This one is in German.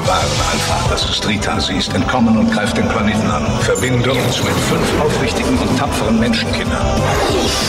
bewahren, Alpha. Das ist Rita. Sie ist entkommen und greift den Planeten an. Verbinde uns mit 5 aufrichtigen und tapferen Menschenkindern.